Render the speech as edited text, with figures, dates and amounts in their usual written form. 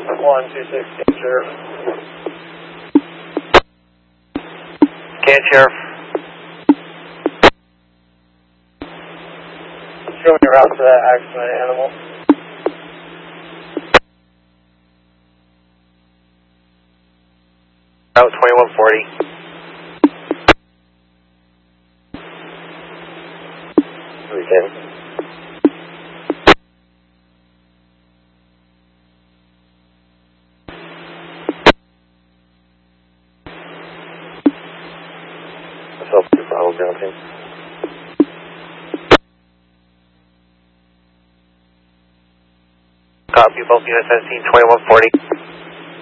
126, Sheriff. Can Sheriff. Show me your route to that accident animal. Route 2140. Okay. Myself, 2 Bravo ground team. Copy, both units, I've seen 2140.